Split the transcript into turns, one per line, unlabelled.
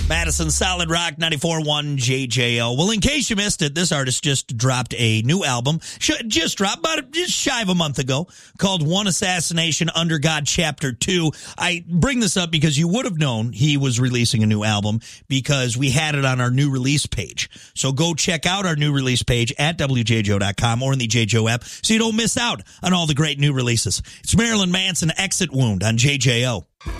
Madison Solid Rock 94.1 JJO. Well, in case you missed it, this artist just dropped a new album. Just shy of a month ago, called One Assassination Under God Chapter 2. I bring this up because you would have known he was releasing a new album because we had it on our new release page. So go check out our new release page at WJJO.com or in the JJO app so you don't miss out on all the great new releases. It's Marilyn Manson, Exit Wound on JJO.